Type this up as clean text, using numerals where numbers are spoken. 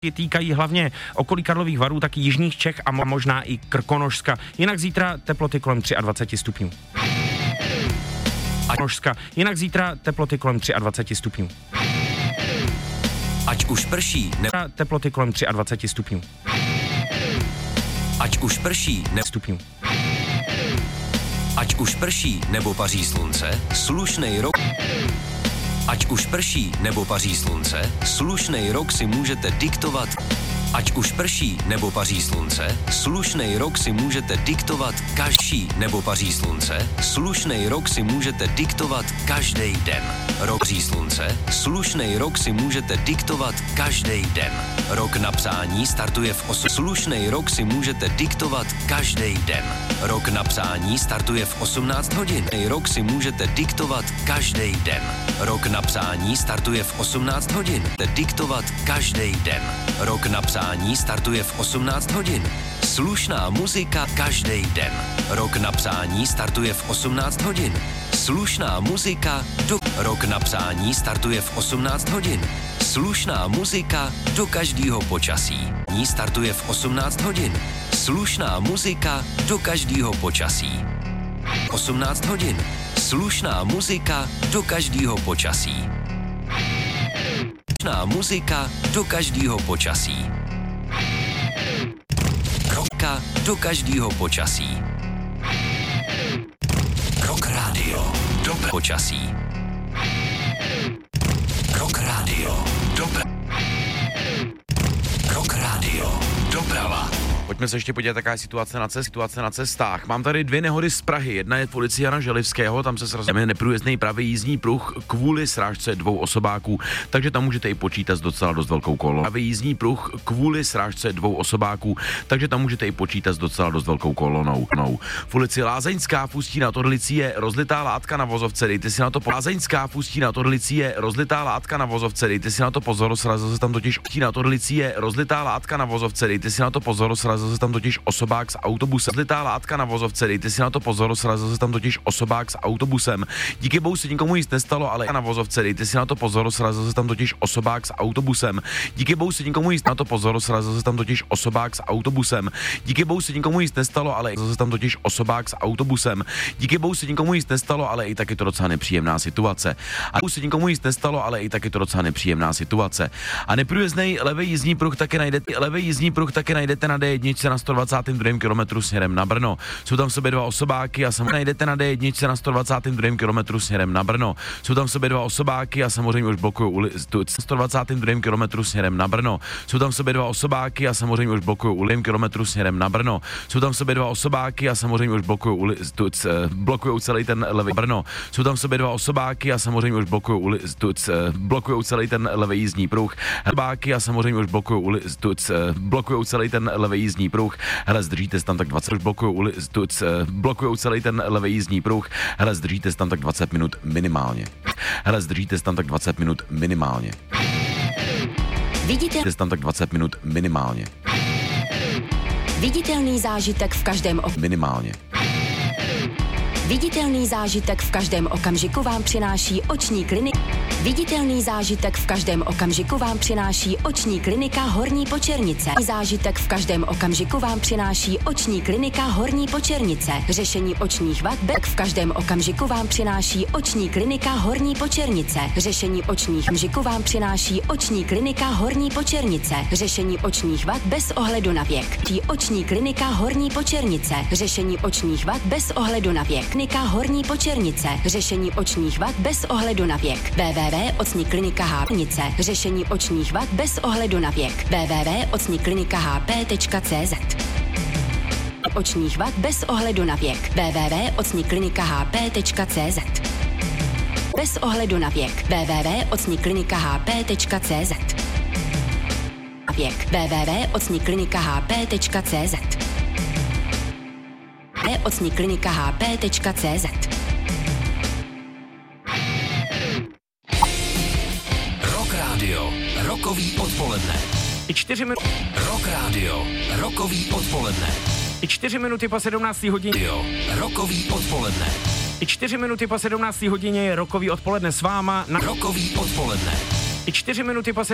Týkají hlavně okolí Karlových Varů, taky jižních Čech a možná i Krkonošska. Jinak zítra teploty kolem 23 stupňů. Jinak zítra teploty kolem 23 stupňů. Ať už prší, teploty kolem 23 stupňů. Ať už prší, stupňů. Ať už prší nebo paří slunce, slušnej rok. Ať už prší nebo paří slunce, slušnej rok si můžete diktovat. Ať už prší nebo paří slunce, slušnej rok si můžete diktovat každý nebo paří slunce, slušnej rok si můžete diktovat každý den. Rok paří slunce, slušnej rok si můžete diktovat každý den. Rok na psání startuje v 8. Slušnej rok si můžete diktovat každý den. Rok na psání startuje v 18 hodin. Rok si můžete diktovat každý den. Rok na psání startuje v 18 hodin. Diktovat každý den. Rok na psání startuje v 18 hodin. Slušná muzika každý den. Rok na psání startuje v 18 hodin. Slušná muzika do... Rok na psání startuje v 18 hodin. Slušná muzika do každého počasí. Ní startuje v 18 hodin. Slušná muzika do každého počasí. 18 hodin. Slušná muzika do každého počasí. Slušná muzika do každého počasí. Roka do každého počasí. Rock Radio. Dobré počasí. Rock Radio. Dobré. Rock Radio. Doprava. Pojďme se ještě podívat, jaká je situace na cestách. Mám tady 2 nehody z Prahy. Jedna je v ulici Jana Želivského, tam se srazil neprůjezdný pravý jízdní pruh kvůli srážce 2 osobáků, takže tam můžete i počítat s docela dost velkou kolonou. Pravý jízdní pruh kvůli srážce 2 osobáků, takže tam můžete i počítat s docela dost velkou kolonou. V ulici Lázeňská v Ústí nad Orlicí je rozlitá látka na vozovce, dejte si na to Lázeňská v Ústí nad Orlicí je rozlitá látka na vozovce, dejte si na to pozor, srazil se tam totiž nad Orlicí je rozlitá látka na vozovce, dejte si na to pozor, srazil se tam totiž osobák s autobusem. Rozlitá látka na vozovce, dejte si na to pozor, srazil se tam totiž osobák s autobusem. Díky bohu se nikomu nic nestalo, ale na vozovce, dejte si na to pozor, srazil se tam totiž osobák s autobusem. Díky bohu se nikomu nic na to pozor, srazil se tam totiž osobák s autobusem. Díky bohu se nikomu nic nestalo, ale se tam totiž osobák s autobusem. Díky bohu se nikomu nic nestalo, ale i tak je to docela nepříjemná situace. A se nikomu nic nestalo, ale i tak je to docela nepříjemná situace. A neprůjezdný levý jízdní pruh taky najdete na D1 na 122. kilometru směrem na Brno. Jsou tam v sobě 2 osobáky a samozřejmě najdete na D1 na 122. kilometru směrem na Brno. Jsou tam v sobě 2 osobáky a samozřejmě už blokují 122. kilometru směrem na Brno. Jsou tam v sobě 2 osobáky a samozřejmě už blokují kilometru směrem na Brno. Jsou tam v sobě 2 osobáky a samozřejmě už blokují celý ten levý Brno. Jsou tam v sobě 2 osobáky a samozřejmě už blokují celý ten levý jízdní pruh. Osobáky a samozřejmě už blokují celý ten levý jízdní pruh. Hele, zdržíte se tam tak 20, už blokujou celý ten levý jízdní pruh. Hele, zdržíte se tam tak 20 minut minimálně. Vidíte tam tak 20 minut minimálně. Viditelný zážitek v každém minimálně. Viditelný zážitek v každém okamžiku vám přináší oční klinika. Viditelný zážitek v každém okamžiku vám přináší oční klinika Horní Počernice. Zážitek v každém okamžiku vám přináší oční klinika Horní Počernice. Řešení očních vad v každém okamžiku vám přináší oční klinika Horní Počernice. Řešení očních okamžiku vám přináší oční klinika Horní Počernice. Řešení očních vad bez ohledu na věk. Oční klinika Horní Počernice. Řešení očních vad bez ohledu na věk. Klinika Horní Počernice. Řešení očních vad bez ohledu na věk. www.ocniklinikahp.cz. Řešení očních vad bez ohledu na věk. www.ocniklinikahp.cz. Očních vad bez ohledu na věk. www.ocniklinikahp.cz. Bez ohledu na věk. www.ocniklinikahp.cz. Věk. www.ocniklinikahp.cz. ocniklinikahp.cz. Rock Radio, rokový odpoledne. 4 minuty. Rock Radio, rokový odpoledne. 4 minuty po 17. hodině. Rokový odpoledne. 4 minuty po 17. hodině je rokový odpoledne s váma na rokový odpoledne. 4 minuty po